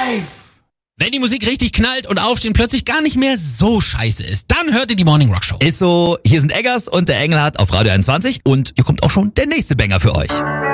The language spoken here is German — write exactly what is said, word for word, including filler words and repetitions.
Live! Wenn die Musik richtig knallt und Aufstehen plötzlich gar nicht mehr so scheiße ist, dann hört ihr die Morning Rock Show. Ist so, hier sind Eggers und der Engelhardt auf Radio einundzwanzig und hier kommt auch schon der nächste Banger für euch.